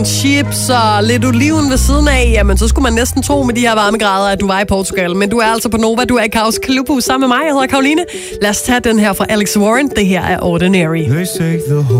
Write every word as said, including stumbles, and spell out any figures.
chips og lidt oliven ved siden af, jamen så skulle man næsten tro med de her varmegrader, at du var i Portugal. Men du er altså på Nova, du er i Kaos Klubhus sammen med mig. Jeg hedder Karoline. Lad os tage den her fra Alex Warren. Det her er Ordinary.